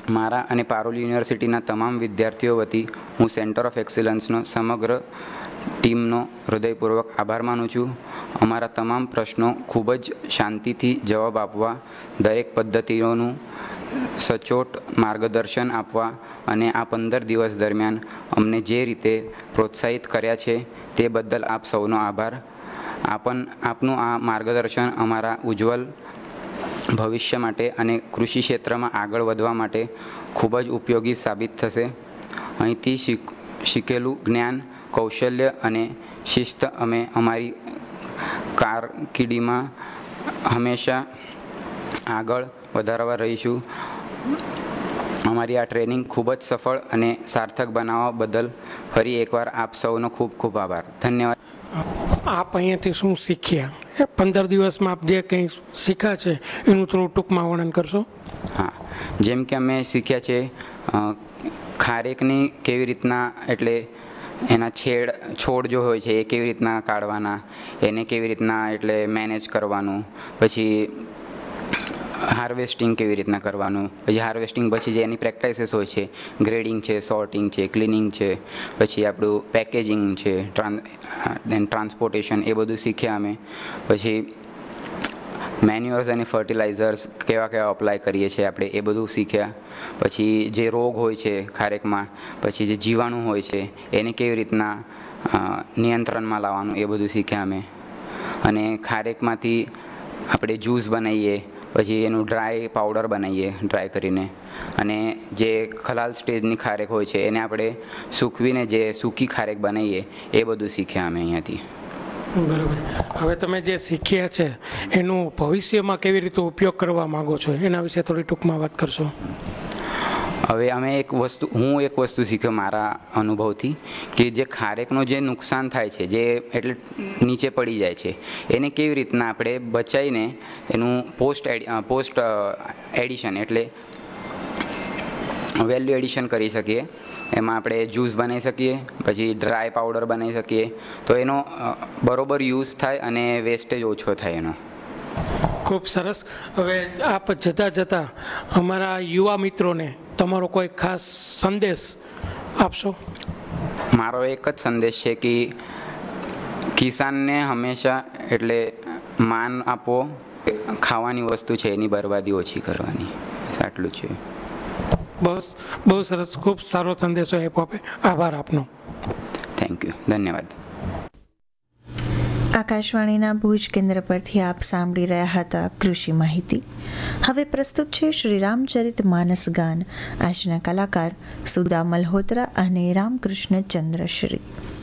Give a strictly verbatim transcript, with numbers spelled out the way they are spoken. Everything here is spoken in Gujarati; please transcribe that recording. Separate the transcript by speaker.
Speaker 1: મારા અને પારોલ યુનિવર્સિટીના તમામ વિદ્યાર્થીઓ વતી હું સેન્ટર ઓફ એક્સેલન્સનો સમગ્ર ટીમનો હૃદયપૂર્વક આભાર માનું છું. અમારા તમામ પ્રશ્નો ખૂબ જ શાંતિથી જવાબ આપવા, દરેક પદ્ધતિઓનું સચોટ માર્ગદર્શન આપવા અને આ પંદર દિવસ દરમિયાન અમને જે રીતે પ્રોત્સાહિત કર્યા છે તે બદલ આપ સૌનો આભાર. આપન આપનું આ માર્ગદર્શન અમારા ઉજ્જવલ ભવિષ્ય માટે અને કૃષિ ક્ષેત્રમાં આગળ વધવા માટે ખૂબ જ ઉપયોગી સાબિત થશે. અહીંથી શીખ શીખેલું જ્ઞાન, કૌશલ્ય અને શિસ્ત અમે અમારી કારકિર્દીમાં હંમેશા આગળ વધારવા રહીશું. અમારી આ ટ્રેનિંગ ખૂબ જ સફળ અને સાર્થક બનાવવા બદલ ફરી એકવાર આપ સૌનો ખૂબ ખૂબ આભાર. ધન્યવાદ.
Speaker 2: આપ અહીંયાથી શું શીખ્યા? પંદર દિવસમાં આપ જે કંઈ શીખ્યા છે એનું થોડું ટૂંકમાં વર્ણન કરશો?
Speaker 1: હા, જેમ કે અમે શીખ્યા છે ખારેકની કેવી રીતના, એટલે એના છેડ છોડ જો હોય છે એ કેવી રીતના કાઢવાના, એને કેવી રીતના એટલે મેનેજ કરવાનું, પછી હાર્વેસ્ટિંગ કેવી રીતના કરવાનું, પછી હાર્વેસ્ટિંગ પછી જે એની પ્રેક્ટિસીસ હોય છે, ગ્રેડિંગ છે, સોર્ટિંગ છે, ક્લિનિંગ છે, પછી આપણું પેકેજિંગ છે, ટ્રાન્સ દેન ટ્રાન્સપોર્ટેશન, એ બધું શીખ્યા અમે. પછી મેન્યુઅર્સ અને ફર્ટિલાઇઝર્સ કેવા કેવા અપ્લાય કરીએ છીએ આપણે, એ બધું શીખ્યા. પછી જે રોગ હોય છે ખારેકમાં, પછી જે જીવાણુ હોય છે એને કેવી રીતના નિયંત્રણમાં લાવવાનું, એ બધું શીખ્યા અમે. અને ખારેકમાંથી આપણે જ્યુસ બનાવીએ, પછી એનું ડ્રાય પાવડર બનાવીએ ડ્રાય કરીને, અને જે ખલાલ સ્ટેજની ખારેક હોય છે એને આપણે સૂકવીને જે સૂકી ખારેક બનાવીએ, એ બધું શીખ્યા અમે અહીંયાથી.
Speaker 2: બરાબર. હવે તમે જે શીખ્યા છે એનું ભવિષ્યમાં કેવી રીતે ઉપયોગ કરવા માગો છો એના વિશે થોડી ટૂંકમાં વાત કરશો?
Speaker 1: હવે અમે એક વસ્તુ હું એક વસ્તુ શીખ્યો મારા અનુભવથી, કે જે ખારેકનું જે નુકસાન થાય છે, જે એટલે નીચે પડી જાય છે, એને કેવી રીતના આપણે બચાવીને એનું પોસ્ટ પોસ્ટ એડિશન એટલે વેલ્યુ એડિશન કરી શકીએ. એમાં આપણે જ્યુસ બનાવી શકીએ, પછી ડ્રાય પાવડર બનાવી શકીએ, તો એનો બરોબર યુઝ થાય અને વેસ્ટેજ ઓછો થાય એનો.
Speaker 2: ખૂબ સરસ. હવે આપ જતાં જતાં અમારા યુવા મિત્રોને તમારો કોઈ ખાસ સંદેશ આપશો?
Speaker 1: મારો એક જ સંદેશ છે કે કિસાનને હંમેશા એટલે માન આપવો, ખાવાની વસ્તુ છે એની બરબાદી ઓછી કરવાની, આટલું છે.
Speaker 2: બસ, બહુ સરસ, ખૂબ સારો સંદેશો આપ્યો આપે. આભાર આપનો.
Speaker 1: થેન્ક યુ, ધન્યવાદ.
Speaker 3: આકાશવાણીના ભુજ કેન્દ્ર પરથી આપ સાંભળી રહ્યા હતા કૃષિ માહિતી. હવે પ્રસ્તુત છે શ્રી રામચરિત માનસ ગાન. આજના કલાકાર સુદા મલ્હોત્રા અને રામકૃષ્ણ ચંદ્રશ્રી.